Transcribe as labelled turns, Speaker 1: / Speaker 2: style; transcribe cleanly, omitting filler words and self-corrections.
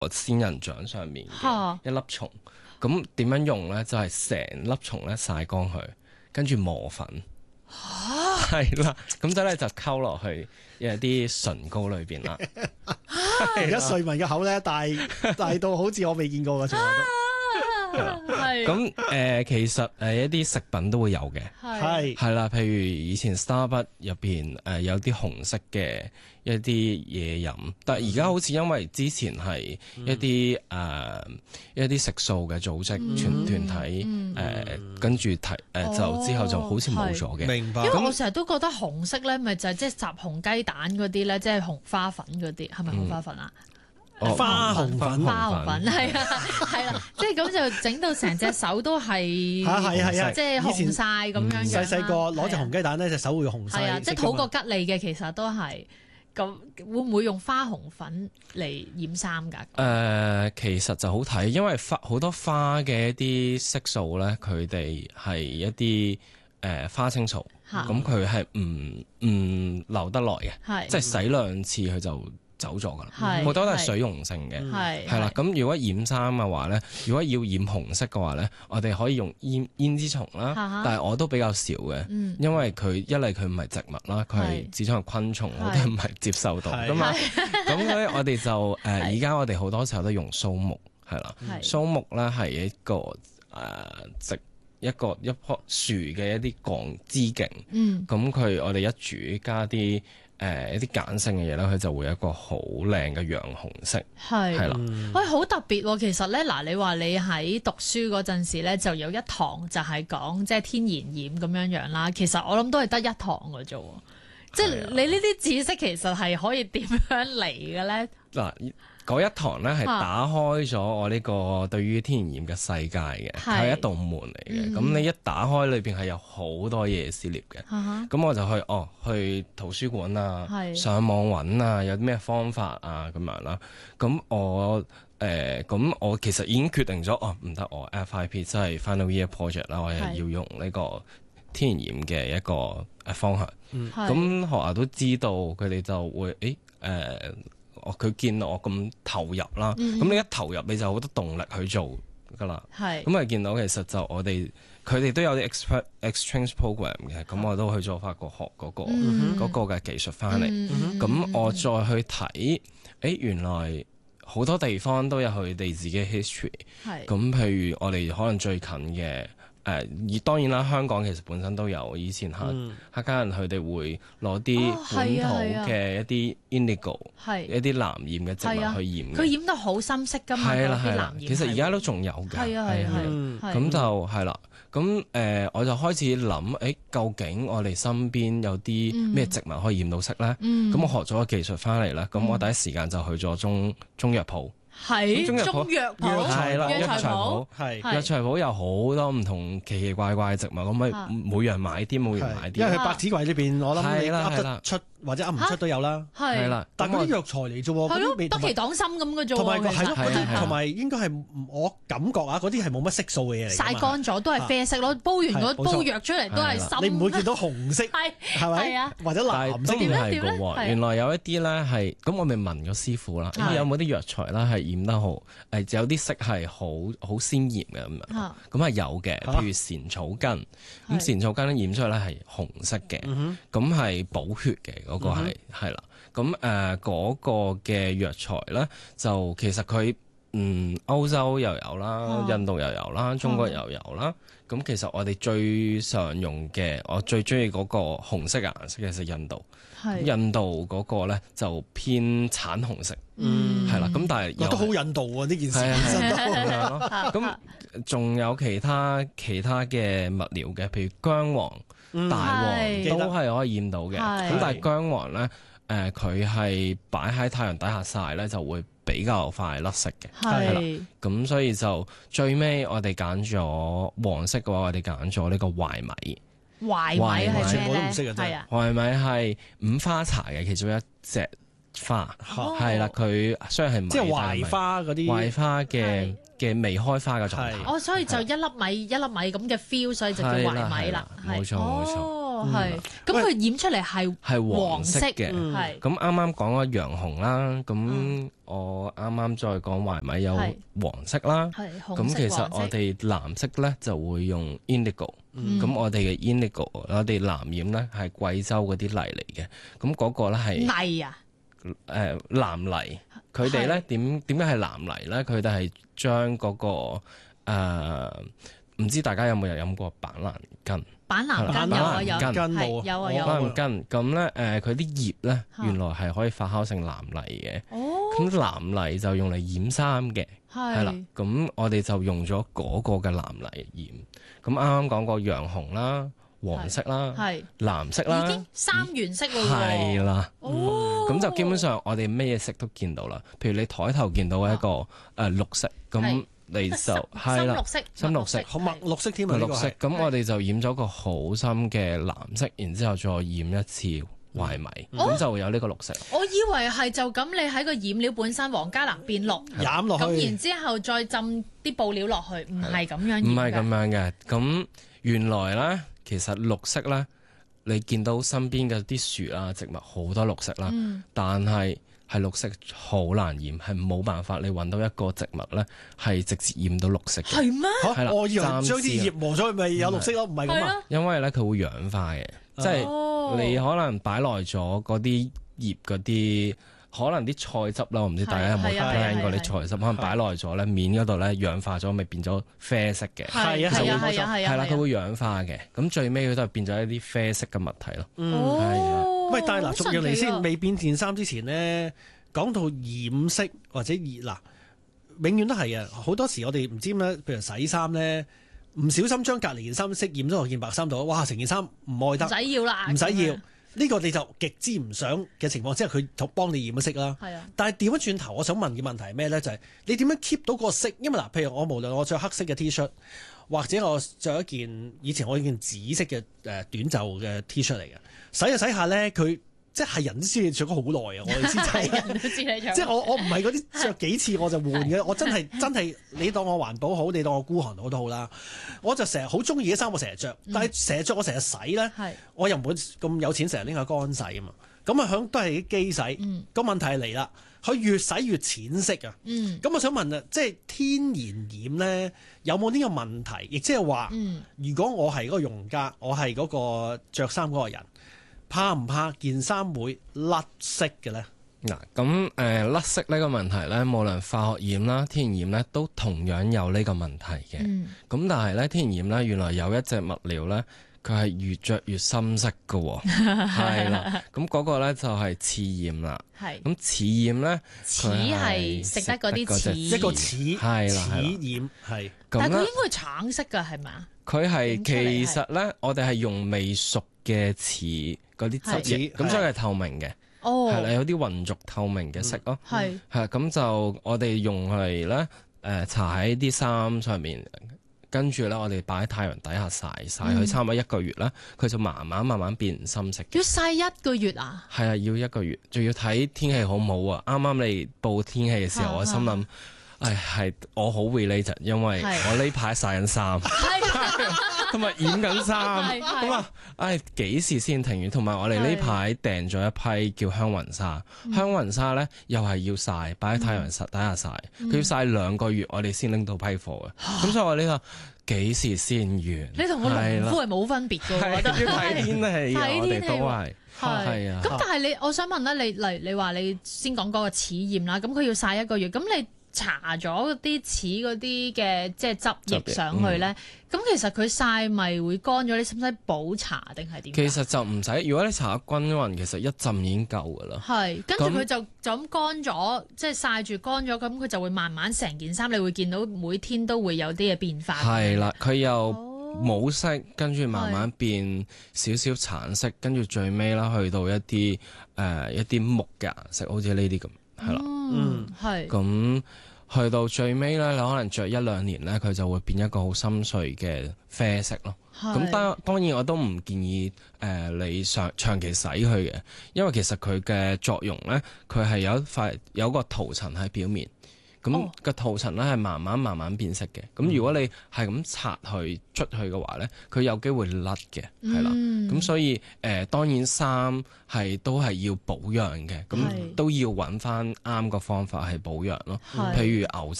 Speaker 1: 仙人掌上面嘅一粒蟲。咁點樣用咧？就係成粒蟲咧曬乾佢，跟住磨粉。係啦，咁之後咧就溝落去一啲唇膏裏邊啦。
Speaker 2: 而家瑞文嘅口咧大到好似我未見過嘅，從來都。
Speaker 1: 咁其實一啲食品都會有嘅，係啦，譬如以前 Starbucks 入邊有啲紅色嘅一啲嘢飲，但係而家好似因為之前係一啲食素嘅組織團體跟住就之後就好似冇咗嘅。
Speaker 3: 明白。
Speaker 4: 因為我成日都覺得紅色咧，咪就係即係雜紅雞蛋嗰啲咧，即係紅花粉嗰啲，係咪紅花粉啊？
Speaker 2: 花紅粉
Speaker 4: 係啊，係啦，即係咁就整到成隻手都係即係紅晒咁樣。
Speaker 2: 細個攞隻紅雞蛋咧，隻手會紅晒。
Speaker 4: 係啊，即係討個吉利嘅，其實都係。咁會唔會用花紅粉嚟染衫㗎？
Speaker 1: 其實就好睇，因為好多花嘅一啲色素咧，佢哋係一啲花青素，咁佢係唔留得耐嘅，即係洗兩次佢就走咗噶啦，好多都係水溶性嘅，係啦。咁如果染衫嘅話咧，如果要染紅色嘅話咧，我哋可以用胭脂蟲啦，但係我都比較少嘅，因為一嚟佢唔係植物啦，佢係始終係昆蟲，我都唔係接受到噶嘛。咁所以我哋就而家我哋好多時候都用蘇木，係啦，蘇木咧係一個一棵樹嘅一啲幹枝勁，咁我哋一煮加啲一啲鹼性嘅嘢咧，佢就會有一個好靚嘅洋紅色，係啦。
Speaker 4: 喂，好特別喎！其實咧，嗱，你話你喺讀書嗰陣時咧，就有一堂就係講即係天然染咁樣樣啦。其實我諗都係得一堂嘅啫，即係你呢啲知識其實係可以點樣嚟嘅咧？嗱。
Speaker 1: 嗰一堂咧係打開咗我呢個對於天然染嘅世界嘅，係一道門嚟嘅。咁你一打開裏邊係有好多嘢涉獵嘅。咁我就去圖書館啊，上網揾啊，有啲咩方法啊咁樣啦。咁我其實已經決定咗，唔得，我 FIP 即係 Final Year Project 啦，我係要用呢個天然染嘅一個方向。咁學校都知道，佢哋就會佢見到我咁投入啦，咁你一投入你就好多動力去做噶啦。咁啊見到其實就佢哋都有啲 exchange program 嘅，咁我都去咗法國學嗰個嘅技術翻嚟。咁我再去睇，原來好多地方都有佢哋自己嘅 history。咁譬如我哋可能最近嘅。而當然啦，香港其實本身都有以前客家人佢哋會攞啲本土嘅一啲 indigo，一啲藍染嘅植物去染嘅，
Speaker 4: 佢染得好深色㗎嘛，啲藍染。
Speaker 1: 其實而家都仲有嘅，咁就係啦。咁我就開始諗，究竟我哋身邊有啲咩植物可以染到色咧？咁我學咗個技術翻嚟啦，咁我第一時間就去咗中藥鋪。
Speaker 4: 中藥鋪
Speaker 1: 係啦，藥材鋪
Speaker 2: 係
Speaker 1: 藥材鋪有好多唔同奇奇怪怪嘅植物，咁咪每樣買啲，每樣買啲。
Speaker 2: 因為佢百子櫃裏邊，我諗你噏得出或者噏唔出都有啦。
Speaker 1: 係啦，
Speaker 2: 但係嗰啲藥材嚟啫喎，
Speaker 4: 係咯，得其黨參咁嘅啫喎。
Speaker 2: 同埋係咯，嗰啲同埋應該係我感覺嗰啲係冇乜色素嘅嘢嚟。
Speaker 4: 曬乾咗都係啡色咯，煲完嗰煲藥出嚟都係深。
Speaker 2: 你唔會見到紅色係咪？或者藍色
Speaker 1: 點係嘅喎。原來有一啲咧係咁，我咪問咗師傅啦，有冇啲藥材啦係染得好有啲色係好鮮豔嘅咁樣。咁係有嘅，譬如茜草根。咁茜草根染出嚟咧係紅色嘅，咁係補血嘅。嗰個係啦，咁嗰個嘅藥材咧，就其實佢歐洲又有啦，印度又有啦，中國又有啦。咁其實我哋最常用嘅，我最中意嗰個紅色嘅顏色嘅係印度。印度嗰個咧就偏橙紅色，係啦。咁但係
Speaker 2: 都好印度啊！呢件事本身都
Speaker 1: 咁仲有其他嘅物料嘅，譬如薑黃。大黃都係可以染到嘅，咁但係薑黃咧，佢係擺喺太陽底下曬咧，就會比較快甩色嘅，係啦。咁所以就最尾我哋揀咗黃色嘅話，我哋揀咗呢個懷米。
Speaker 4: 懷米係
Speaker 2: 全部都唔識嘅啫。
Speaker 1: 懷米係五花茶嘅其中一隻花，係啦，佢雖然係
Speaker 2: 即係懷花嗰啲
Speaker 1: 懷花嘅未開花嘅狀態。
Speaker 4: 所以就一粒米咁嘅 feel，所以就叫懷米啦。
Speaker 1: 冇錯。
Speaker 4: 係。咁佢染出嚟係黃色
Speaker 1: 嘅。
Speaker 4: 係。
Speaker 1: 咁啱啱講咗洋紅啦，咁我啱啱再講淮米有黃色啦。咁其實我哋藍色咧就會用 indigo。咁我哋嘅 indigo，我哋藍染咧係貴州嗰啲泥嚟嘅。咁嗰個咧係
Speaker 4: 泥啊。
Speaker 1: 藍泥，佢哋咧點解係藍泥咧？佢哋係將嗰個唔知大家有冇飲過板藍根？板藍根有啊，有
Speaker 4: 有啊有。
Speaker 1: 板藍根咁咧佢啲葉咧原來係可以發酵成藍泥嘅。咁藍泥就用嚟染衫嘅，係啦。咁我哋就用咗嗰個嘅藍泥染。咁啱啱講過洋紅啦。黃色啦，藍色啦，
Speaker 4: 已經三原色咯，
Speaker 1: 係啦，咁就基本上我哋咩色都見到啦。譬如你枱頭見到一個綠色，咁你就係啦，深綠色，
Speaker 2: 好墨綠色添啊，
Speaker 1: 綠色。咁我哋就染咗個好深嘅藍色，然之後再染一次淮米，咁就會有呢個綠色。
Speaker 4: 我以為係就咁，你喺個染料本身黃加藍變綠，
Speaker 2: 染落去，
Speaker 4: 咁然之後再浸啲布料落去，唔係咁樣，
Speaker 1: 唔係咁樣嘅。咁原來咧。其實綠色咧，你見到身邊嘅啲樹啊、植物好多綠色啦，但係綠色好難染，係冇辦法你揾到一個植物咧係直接染到綠色嘅。
Speaker 4: 係咩？
Speaker 1: 係啦，
Speaker 2: 我以為將啲葉磨咗咪有綠色咯，唔係咁啊。
Speaker 1: 因為咧佢會氧化嘅，即係你可能擺耐咗嗰啲葉嗰啲。可能啲菜汁啦，我唔知大家有冇聽過啲菜汁，可能擺耐咗咧，面嗰度咧氧化咗，咪變咗啡色嘅。
Speaker 2: 係
Speaker 1: 啦，佢會氧化嘅。咁最尾佢都係變咗一啲啡色嘅物體咯。
Speaker 2: 喂，但係嗱，逐樣嚟先，未變件衫之前咧，講到染色或者嗱，永遠都係啊！好多時我哋唔知點咧，譬如洗衫咧，唔小心將隔離件衫色染咗落件白衫度，哇！成件衫唔愛得，
Speaker 4: 唔使要啦，
Speaker 2: 唔使要。呢個你就極之唔想嘅情況之下，佢就幫你染咗色啦。但係調翻轉頭，我想問嘅問題係咩咧？就係你點樣 keep 到個色？因為嗱，譬如我無論我着黑色嘅 T 恤，或者我着一件以前我一件紫色嘅短袖嘅 T 恤嚟嘅，洗下洗下咧，佢即係人都知你着咗好耐啊！我意思就係
Speaker 4: 人都知你着，
Speaker 2: 即係我唔係嗰啲着幾次我就換嘅，我真係你當我環保好，你當我孤寒好都好啦。我就成日好中意嘅衫，我成日着，但係成日着我成日洗咧，我又唔會咁有錢成日拎去乾洗啊嘛。咁啊都係啲機洗。個問題係嚟啦，佢越洗越淺色啊。咁我想問啊，即係天然染咧有冇呢個問題？亦即係話，如果我係嗰個用家，我係嗰個着衫嗰個人。怕唔怕件衫會甩色嘅咧？
Speaker 1: 嗱，咁甩色呢個問題咧，無論化學染啦、天然染咧，都同樣有呢個問題嘅。咁但係咧，天然染咧，原來有一隻物料咧，佢係越着越深色嘅，係啦。咁嗰個咧就係刺染啦。咁刺染咧，
Speaker 4: 刺係食得嗰啲刺，
Speaker 2: 一個刺
Speaker 1: 係啦，
Speaker 2: 刺染係。
Speaker 4: 但係佢應該係橙色㗎，係咪啊？
Speaker 1: 佢係其實咧，我哋係用未熟嘅刺。嗰啲汁液，咁所以係透明嘅，係啦，有啲渾濁透明嘅色咯，係咁就我哋用嚟咧，搽喺啲衫上面，跟住咧我哋擺喺太陽底下曬佢差唔多1個月啦，佢就慢慢變深色。
Speaker 4: 要曬1個月啊？
Speaker 1: 係啊，要1個月，仲要睇天氣好唔好啊！啱啱你報天氣嘅時候，我心諗，係我好 related，因為我呢排曬緊衫。同埋染緊衫，咁啊，幾時先停完？同埋我哋呢排訂咗一批叫香雲紗，香雲紗咧又係要曬，擺喺太陽底下曬，佢要曬2個月，我哋先拎到批貨嘅。咁所以我呢個幾時先完？
Speaker 4: 你同個農夫係冇分別嘅，我覺得
Speaker 1: 要睇天氣，我哋都係啊。
Speaker 4: 咁但係我想問咧，你話你先講嗰個刺染啦，咁佢要曬1個月，咁你搽咗啲似嗰啲嘅即係汁液上去咧，咁其實佢曬咪會乾咗？你使唔使補搽定係點？
Speaker 1: 其實就唔使，如果你搽均勻，其實一浸已經夠噶啦。
Speaker 4: 係，跟住佢就咁乾咗，即係曬住乾咗，咁佢就會慢慢成件衫，你會見到每天都會有啲嘅變化。
Speaker 1: 係啦，佢又冇色，跟住慢慢變少少橙色，跟住最尾啦去到一啲木嘅顏色，好似呢啲咁。係啦，
Speaker 4: 係
Speaker 1: 咁去到最尾咧，你可能着1-2年咧，佢就會變一個好深邃嘅啡色咯。咁當然我都唔建議你長期洗佢嘅，因為其實佢嘅作用咧，佢係有個塗層喺表面， 咁個塗層咧係慢慢變色嘅。咁如果你係咁擦去捽去嘅話咧，佢有機會甩嘅，係啦。咁所以當然衫都係要保養嘅，咁都要揾翻啱個方法去保養咯。譬如牛仔